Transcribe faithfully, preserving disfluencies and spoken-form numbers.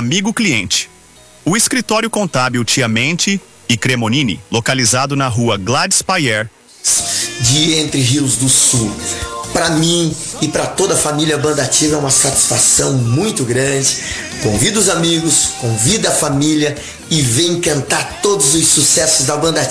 Amigo Cliente. O escritório contábil Tiamente e Cremonini, localizado na rua Gladys Payer, de Entre Rios do Sul. Para mim e para toda a família Banda Ativa é uma satisfação muito grande. Convido os amigos, convida a família e vem cantar todos os sucessos da Banda Ativa.